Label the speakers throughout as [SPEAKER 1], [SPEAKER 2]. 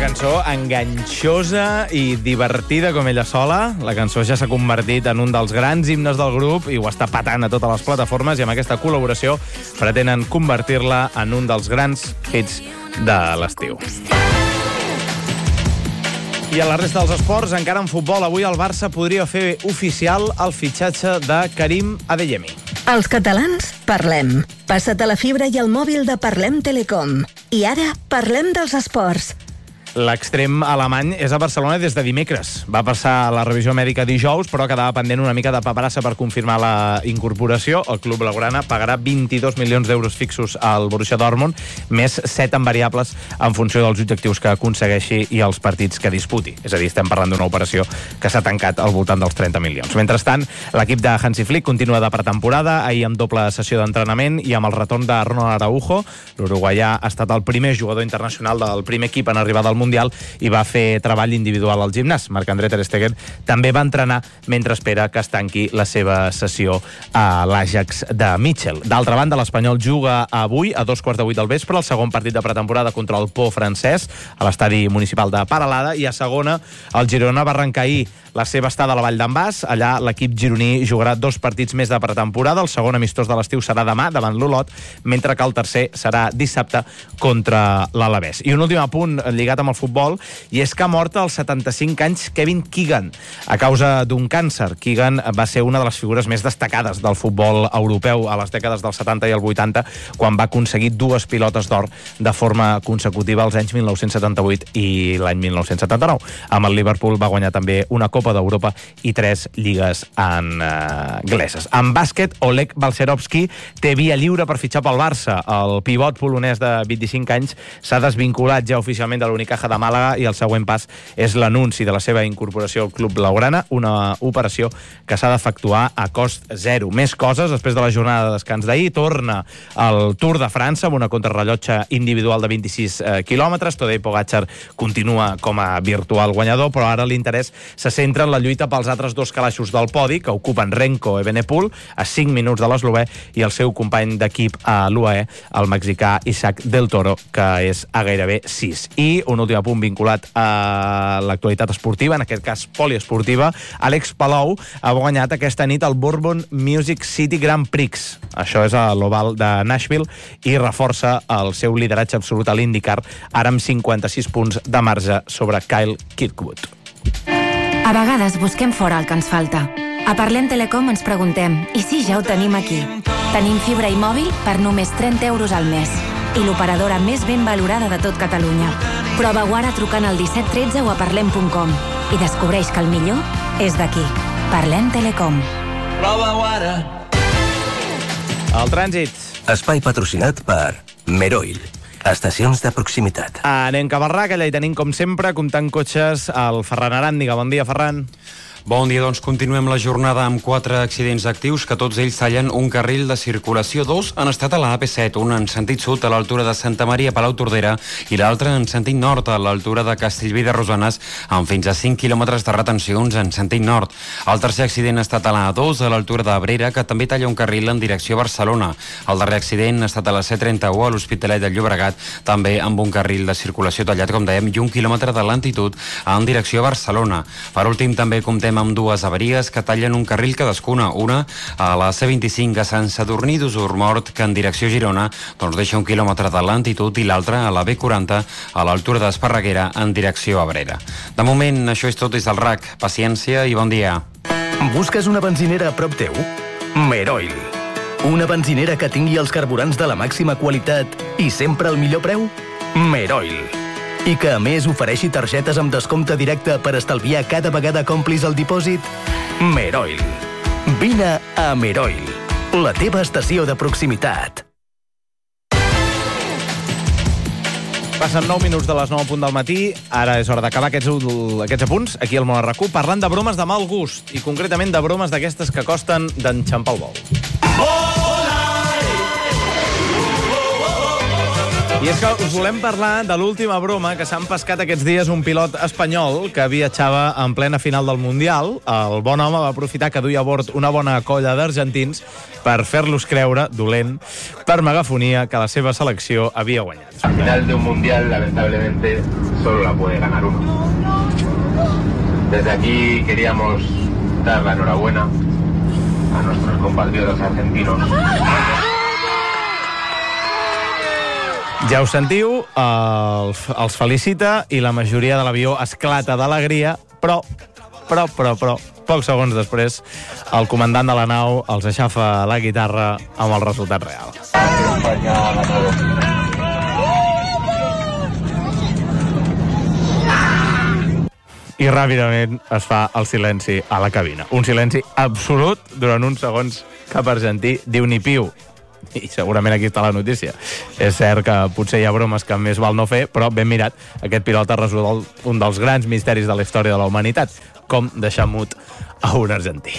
[SPEAKER 1] cançó enganxosa i divertida com ella sola. La cançó ja s'ha convertit en un dels grans himnes del grup i ho està patant a totes les plataformes, i amb aquesta col·laboració pretenen convertir-la en un dels grans hits de l'estiu. I a la resta dels esports, encara en futbol, avui el Barça podria fer oficial el fitxatge de Karim Adeyemi.
[SPEAKER 2] Els catalans parlem. Passa't a la fibra i al mòbil de Parlem Telecom. I ara parlem dels esports.
[SPEAKER 1] L'extrem alemany és a Barcelona des de dimecres. Va passar la revisió mèdica dijous, però quedava pendent una mica de paperassa per confirmar la incorporació. El club blaugrana pagarà 22 milions d'euros fixos al Borussia Dortmund, més 7 en variables en funció dels objectius que aconsegueixi i els partits que disputi. És a dir, estem parlant d'una operació que s'ha tancat al voltant dels 30 milions. Mentrestant, l'equip de Hansi Flick continua de pretemporada, ahir amb doble sessió d'entrenament i amb el retorn de Ronald Araujo. L'uruguaià ha estat el primer jugador internacional del primer equip en arribar del Mundial i va fer treball individual al gimnàs. Marc-André ter Stegen també va entrenar mentre espera que es tanqui la seva sessió a l'Ajax de Mitchell. D'altra banda, l'Espanyol juga avui a 2:15 del vespre el segon partit de pretemporada contra el Pau francès a l'estadi municipal de Peralada, i a segona el Girona va arrencar ahir la seva estada a la Vall d'en Bas. Allà l'equip gironí jugarà 2 partits més de pretemporada. El segon amistós de l'estiu serà demà davant l'Olot, mentre que el tercer serà dissabte contra l'Alavés. I un últim apunt lligat amb el futbol, i és que ha mort als 75 anys Kevin Keegan a causa d'un càncer. Keegan va ser una de les figures més destacades del futbol europeu a les dècades dels 70 i el 80, quan va aconseguir 2 pilotes d'or de forma consecutiva als anys 1978 i l'any 1979. Amb el Liverpool va guanyar també una Copa d'Europa i 3 lligues angleses. En bàsquet, Oleg Balcerovski té via lliure per fitxar pel Barça. El pivot polonès de 25 anys s'ha desvinculat ja oficialment de l'Unicaja de Màlaga, i el següent pas és l'anunci de la seva incorporació al club blaugrana, una operació que s'ha d'efectuar a cost zero. Més coses, després de la jornada de descans d'ahir, torna al Tour de França amb una contrarrellotge individual de 26 quilòmetres. Tadej Pogačar continua com a virtual guanyador, però ara l'interès se centra en la lluita pels altres 2 calaixos del podi, que ocupen Renko Evenepoel, a 5 minuts de l'eslovè, i el seu company d'equip a l'UAE, el mexicà Isaac Del Toro, que és a gairebé 6. I un últim apunt vinculat a l'actualitat esportiva, en aquest cas poliesportiva. Àlex Palou ha guanyat aquesta nit el Bourbon Music City Grand Prix. Això és a l'Oval de Nashville, i reforça el seu lideratge absolut a l'IndyCar, ara amb 56 punts de marge sobre Kyle Kirkwood.
[SPEAKER 3] A vegades busquem fora el que ens falta. A Parlem Telecom ens preguntem, i si ja ho tenim aquí? Tenim fibra i mòbil per només 30 euros al mes. I l'operadora més ben valorada de tot Catalunya. Prova-ho ara trucant al 1713 o a parlem.com i descobreix que el millor és d'aquí. Parlem Telecom.
[SPEAKER 4] Prova-ho ara.
[SPEAKER 1] El trànsit.
[SPEAKER 5] Espai patrocinat per Meroil. Estacions de proximitat.
[SPEAKER 1] Anem cap al RAC, allà hi tenim, com sempre, comptant cotxes, el Ferran Aràndiga. Bon dia, Ferran.
[SPEAKER 6] Bon dia, doncs continuem la jornada amb 4 accidents actius, que tots ells tallen un carril de circulació. 2 han estat a la AP7, un en sentit sud a l'altura de Santa Maria Palau-Tordera i l'altre en sentit nord a l'altura de Castellví de Rosanes, amb fins a 5 quilòmetres de retencions en sentit nord. El tercer accident ha estat a la A2 a l'altura d'Abrera, que també talla un carril en direcció a Barcelona. El darrer accident ha estat a la C31 a l'Hospitalet de Llobregat, també amb un carril de circulació tallat, com dèiem, i 1 quilòmetre de lentitud en direcció a Barcelona. Per últim, també comptem amb 2 avaries que tallen un carril cadascuna, una a la C25 a Sant Sadurní d'Usurmort, que en direcció a Girona doncs deixa 1 quilòmetre de lentitud, i l'altra a la B40 a l'altura d'Esparreguera en direcció a Abrera. De moment, això és tot des del RAC. Paciència i bon dia.
[SPEAKER 7] Busques una benzinera a prop teu? Meroil. Una benzinera que tingui els carburants de la màxima qualitat i sempre al millor preu? Meroil. I que a més ofereixi targetes amb descompte directe per estalviar cada vegada que omplis el dipòsit? Meroil. Vine a Meroil, la teva estació de proximitat.
[SPEAKER 1] Passen 9 minuts de les 9 a punt del matí. Ara és hora d'acabar aquests apunts aquí al Món RAC1, parlant de bromes de mal gust, i concretament de bromes d'aquestes que costen d'enxampar el bou. I és que us volem parlar de l'última broma que s'han pescat aquests dies un pilot espanyol que viatjava en plena final del Mundial. El bon home va aprofitar que duia a bord una bona colla d'argentins per fer-los creure, dolent, per megafonia, que la seva selecció havia guanyat.
[SPEAKER 8] Al final de un Mundial, lamentablemente, solo la puede ganar uno. Desde aquí queríamos dar la enhorabuena a nuestros compatriotas argentinos.
[SPEAKER 1] Ja ho sentiu, els felicita i la majoria de l'avió esclata d'alegria, però, pocs segons després, el comandant de la nau els aixafa la guitarra amb el resultat real.
[SPEAKER 8] España ha ganado.
[SPEAKER 1] I ràpidament es fa el silenci a la cabina. Un silenci absolut durant uns segons cap argentí diu ni piu. I segurament aquí està la notícia. És cert que potser hi ha bromes que més val no fer, però ben mirat, aquest pilot ha resolt un dels grans misteris de la història de la humanitat, com deixar mut a un argentí.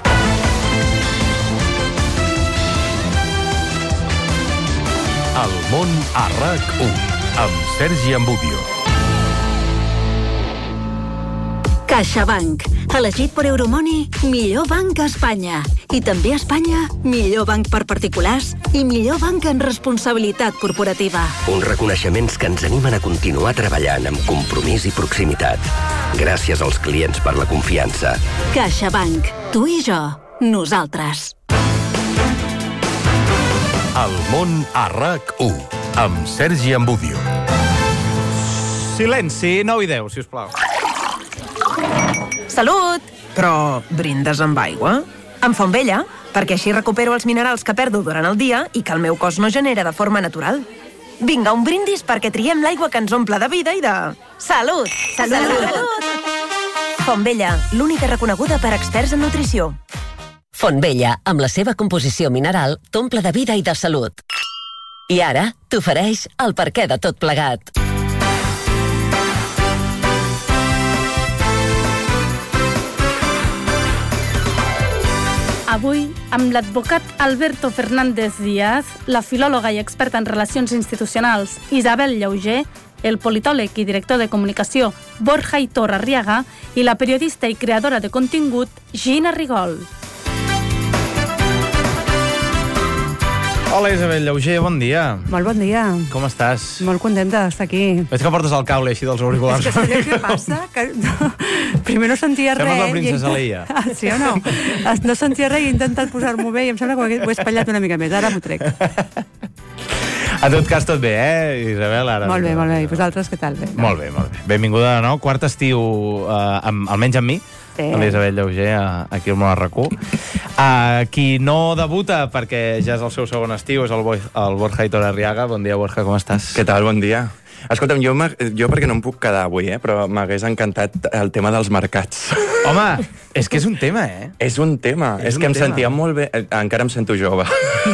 [SPEAKER 7] El món a RAC1 amb Sergi Ambudio.
[SPEAKER 2] CaixaBank, elegit per Euromoney, millor banc a Espanya. I també a Espanya, millor banc per particulars i millor banc en responsabilitat corporativa.
[SPEAKER 5] Uns reconeixements que ens animen a continuar treballant amb compromís i proximitat. Gràcies als clients per la confiança.
[SPEAKER 2] CaixaBank, tu i jo, nosaltres.
[SPEAKER 7] El món a RAC1 amb Sergi Ambudio.
[SPEAKER 1] Silenci, 9 i 10, sisplau.
[SPEAKER 9] Salut! Però brindes amb aigua? Em fa un vella, perquè així recupero els minerals que perdo durant el dia i que el meu cos no genera de forma natural. Vinga, un brindis perquè triem l'aigua que ens omple de vida i de... Salut! Salut! Salut! Fontvella, l'única reconeguda per experts en nutrició.
[SPEAKER 10] Fontvella, amb la seva composició mineral, t'omple de vida i de salut. I ara t'ofereix el perquè de tot plegat.
[SPEAKER 11] Avui, amb l'advocat Alberto Fernández Díaz, la filòloga i experta en relacions institucionals Isabel Llauger, el politòleg i director de comunicació Borja Aitor Arriaga i la periodista i creadora de contingut Gina Rigol.
[SPEAKER 1] Hola Isabel Llauger, bon dia.
[SPEAKER 12] Molt bon dia.
[SPEAKER 1] Com estàs?
[SPEAKER 12] Molt contenta d'estar aquí.
[SPEAKER 1] Veig que portes el cable així dels auriculars.
[SPEAKER 12] És que sabeu què passa? Que primer no sentia res.
[SPEAKER 1] Sembla la princesa Leia.
[SPEAKER 12] Sí o no? No sentia res i he intentat posar-m'ho bé i em sembla que ho he espatllat una mica més. Ara m'ho trec.
[SPEAKER 1] En tot cas, tot bé, Isabel? Ara
[SPEAKER 12] molt bé. I vosaltres què tal? Bé,
[SPEAKER 1] no? Molt bé. Benvinguda de nou. Quart estiu, almenys amb mi, l'Isabel Llauger, aquí al món RAC1. Qui no debuta, perquè ja és el seu segon estiu, és el Borja Aitor Arriaga. Bon dia, Borja, com estàs?
[SPEAKER 13] Què tal? Bon dia. Escolta'm, jo perquè no em puc quedar avui, però m'hagués encantat el tema dels mercats.
[SPEAKER 1] Home, és que és un tema,
[SPEAKER 13] És un tema. És que em sentia molt bé. Encara em sento jove.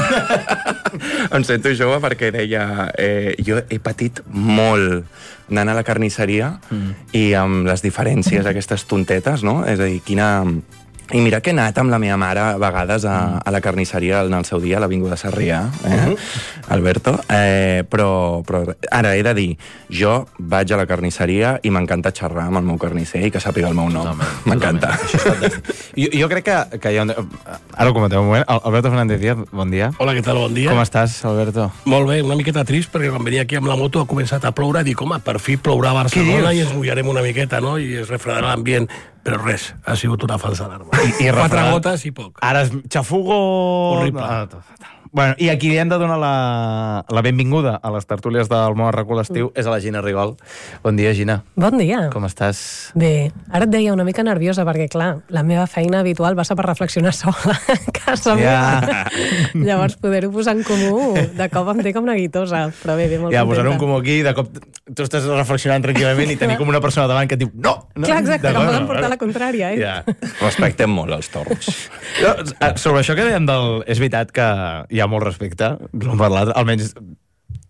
[SPEAKER 13] Em sento jove perquè deia... jo he patit molt anant a la carnisseria i amb les diferències, aquestes tontetes, no? És a dir, quina... I mira que he anat amb la meva mare a vegades a la carnisseria en el seu dia, a l'Avinguda Sarrià, Alberto, però ara he de dir, jo vaig a la carnisseria i m'encanta xerrar amb el meu carnisser i que sàpiga el meu nom. M'encanta.
[SPEAKER 1] Jo crec que hi ha... Ara ho comentem un moment. Alberto Fernández Díaz, bon dia.
[SPEAKER 14] Hola, què tal? Bon dia.
[SPEAKER 1] Com estàs, Alberto?
[SPEAKER 14] Molt bé, una miqueta trist perquè quan venia aquí amb la moto ha començat a ploure i dic, home, per fi plourà a Barcelona i ens mullarem una miqueta, no? I es refredarà l'ambient. Però res, ha sigut una falsa alarma.
[SPEAKER 1] I
[SPEAKER 14] 4 gotes i poc.
[SPEAKER 1] Ara és xafugo...
[SPEAKER 14] Horrible.
[SPEAKER 1] Bueno, i a qui li hem de donar la benvinguda a les tertúlies del món RAC1 l'estiu és a la Gina Rigol. Bon dia, Gina.
[SPEAKER 15] Bon dia.
[SPEAKER 1] Com estàs?
[SPEAKER 15] Bé, ara et deia una mica nerviosa perquè, clar, la meva feina habitual passa per reflexionar sola a casa meva. Llavors, poder-ho posar en comú, de cop em té com neguitosa, però bé, molt contenta.
[SPEAKER 1] Posar un comú aquí, de cop tu estàs reflexionant tranquil·lament i tenir com una persona davant que et diu no!
[SPEAKER 15] Clar, exacte, que em poden portar la contrària,
[SPEAKER 13] Respectem molt els torns.
[SPEAKER 1] Sobre això que dèiem del... És veritat que hi ha molt respecte l'un per l'altre, almenys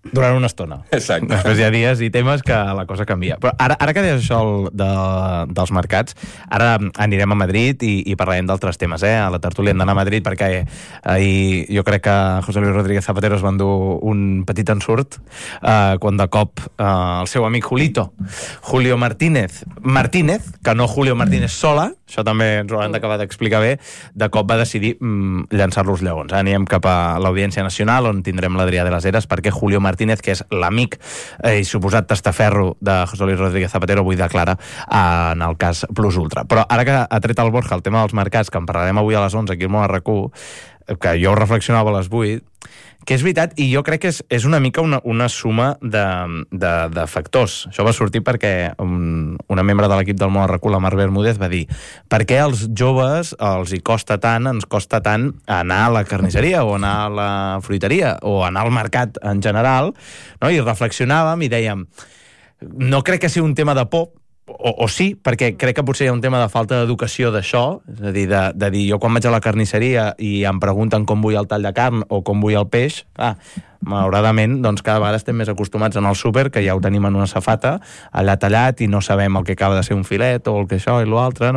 [SPEAKER 1] durant una estona.
[SPEAKER 13] Exacte.
[SPEAKER 1] Després hi ha dies i temes que la cosa canvia. Però ara que deies això dels mercats, ara anirem a Madrid i parlarem d'altres temes, A la tertúlia hem d'anar a Madrid perquè ahir jo crec que José Luis Rodríguez Zapatero es va endur un petit ensurt quan de cop el seu amic Julio Martínez, que no Julio Martínez Sola, això també ens ho han d'acabar d'explicar bé, de cop va decidir llançar-lo als lleons. Anirem cap a l'Audiència Nacional, on tindrem l'Adrià de les Heres, perquè Julio Martínez, que és l'amic i suposat testaferro de José Luis Rodríguez Zapatero, avui declara en el cas Plus Ultra. Però ara que ha tret el Borja el tema dels mercats, que en parlarem avui a les 11 aquí al Món RQ, que jo ho reflexionava a les 8, que és veritat, i jo crec que és una mica una suma de factors. Això va sortir perquè una membre de l'equip del Món RQ, la Mar Bermúdez, va dir per què als joves ens costa tant anar a la carnisseria o anar a la fruiteria o anar al mercat en general, no? I reflexionàvem i dèiem no crec que sigui un tema de por, o sí, perquè crec que potser hi ha un tema de falta d'educació d'això, és a dir, de dir, jo quan vaig a la carnisseria i em pregunten com vull el tall de carn o com vull el peix, malauradament, doncs cada vegada estem més acostumats en el súper, que ja ho tenim en una safata, allà tallat, i no sabem el que acaba de ser un filet o el que això i l'altre, no?